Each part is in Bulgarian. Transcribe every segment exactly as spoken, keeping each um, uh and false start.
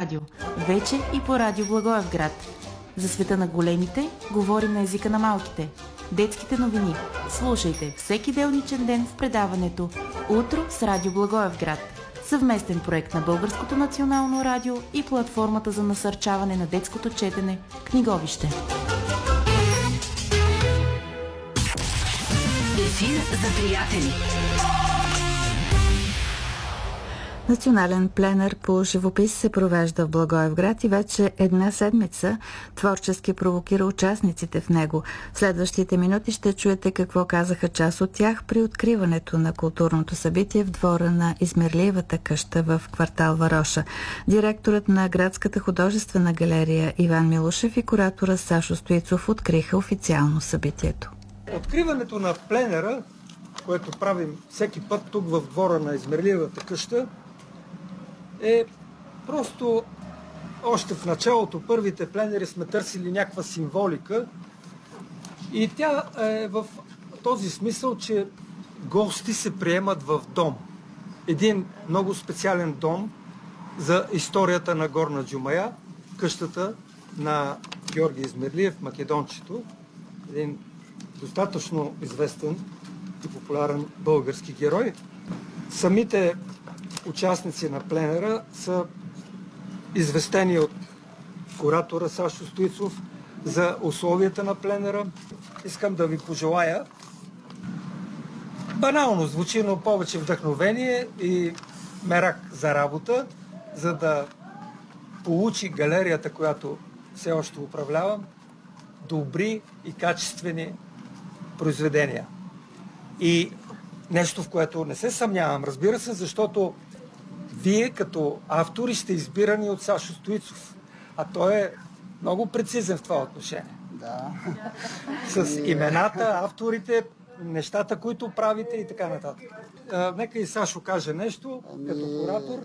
радио, вече и по радио Благоевград. За света на големите говорим на езика на малките. Детските новини слушайте всеки делничен ден в предаването Утро с радио Благоевград. Съвместен проект на Българското национално радио и платформата за насърчаване на детското четене Книговище. Ефир за приятели. Национален пленер по живопис се провежда в Благоевград и вече една седмица творчески провокира участниците в него. В следващите минути ще чуете какво казаха част от тях при откриването на културното събитие в двора на Измерливата къща в квартал Вароша. Директорът на Градската художествена галерия Иван Милушев и куратора Сашо Стоицов откриха официално събитието. Откриването на пленера, което правим всеки път тук в двора на Измерливата къща, е просто още в началото, първите пленери сме търсили някаква символика и тя е в този смисъл, че гости се приемат в дом. Един много специален дом за историята на Горна Джумая, къщата на Георги Измерлиев, Македончето, един достатъчно известен и популярен български герой. Самите участници на пленера са известени от куратора Сашо Стоицов за условията на пленера. Искам да ви пожелая, банално звучи, но повече вдъхновение и мерак за работа, за да получи галерията, която все още управлявам, добри и качествени произведения. И нещо, в което не се съмнявам, разбира се, защото вие като автори сте избирани от Сашо Стоицов, а той е много прецизен в това отношение. Да. С имената, авторите, нещата, които правите и така нататък. А, нека и Сашо каже нещо, ами... като куратор.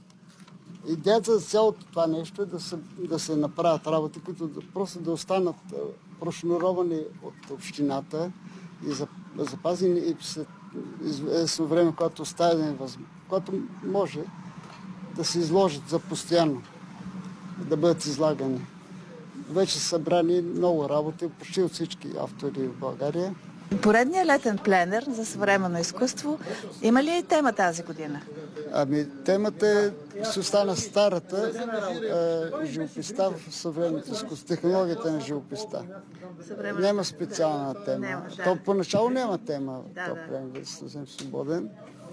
Идеята за цялото това нещо е да се, да се направят работи, които да, просто да останат прошнуровани от общината и за, запазени и след известно време, когато оставим възможност, когато може да се изложат за постоянно, да бъдат излагани. Вече са събрани много работи, почти от всички автори в България. Поредният летен пленер за съвременно изкуство има ли и тема тази година? Ами темата е, ще остана старата е, живописта в съвременното изкуство, технологията на живописта. Съвремен... Няма специална тема. Няма, да. То поначало няма тема. Да, то да. Е съвсем свободен.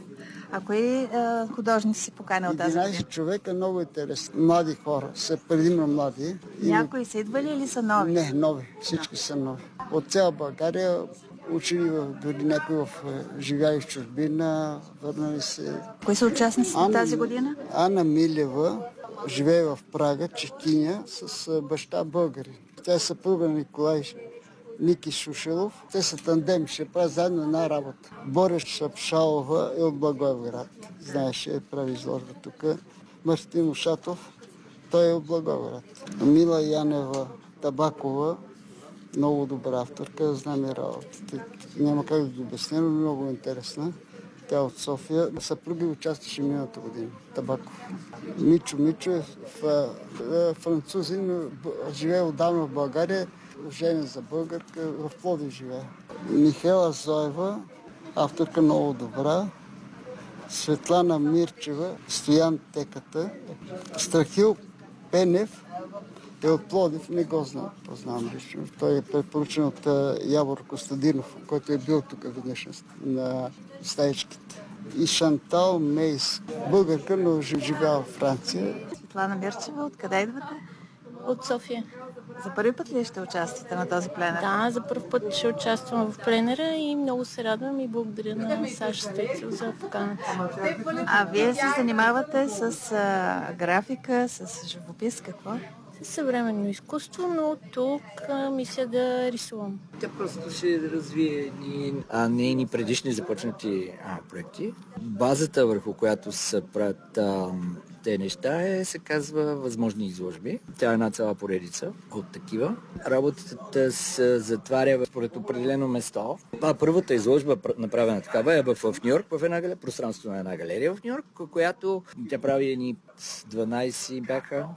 А кои е, художници си поканил тази година? единайсет човека, много интересни. Млади хора, са предимно млади. Някои са идвали или са нови? Не, нови. Всички са нови. От цяла България учили в, дори някои в живяли в чужбина, върнали се. Кои са участниците Ана, тази година? Ана Милева живее в Прага, чехиня, с баща българи. Тя е съпруга на Николай Ники Шушелов. Те са тандем, ще правят заедно една работа. Боря Шапшалова е от Благоевград. Знаеш, е прави изложба тук. Мартин Ушатов, той е от Благоевград. Мила Янева Табакова, много добра авторка, знам и работите. Няма как да ги обясня, но много интересна. Тя е от София. Съпруги участваше миналата година. Табаков. Мичо Мичо е в, в, французин, но живее отдавна в България. Женен за българка, в Пловдив живее. Михела Зоева, авторка много добра. Светлана Мирчева, Стоян Теката. Страхил Пенев е от Пловдив, не го знам, познавам лично. Той е препоръчен от Явор Костадинов, който е бил тук веднъж на стаичките. И Шантал Мейс, българка, но живява в Франция. Светлана Мирчева, откъде идвате? От София. За първи път ли ще участвате на този пленер? Да, за първ път ще участвам в пленера и много се радвам и благодаря на Сашо Стоицов за поканата. А вие се занимавате с а, графика, с живопис, какво? С съвременно изкуство, но тук а, мисля да рисувам. Тя просто ще развие едни а, нейни предишни започнати а, проекти. Базата, върху която се правят а, те неща е, се казва възможни изложби. Тя е една цяла поредица от такива. Работата се затваря според определено место. А първата изложба, направена такава, е в, в Нью Йорк, в една галерия, пространство на една галерия в Нью Йорк, която тя прави едни дванайсет бяха